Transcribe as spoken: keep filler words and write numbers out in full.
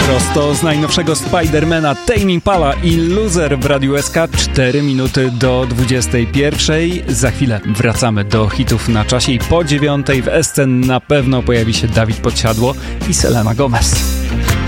Prosto z najnowszego Spidermana Tame Impala i Loser w Radiu S K. cztery minuty do dwudziestej pierwszej. Za chwilę wracamy do hitów na czasie i po dziewiątej w S C na pewno pojawi się Dawid Podsiadło i Selena Gomez.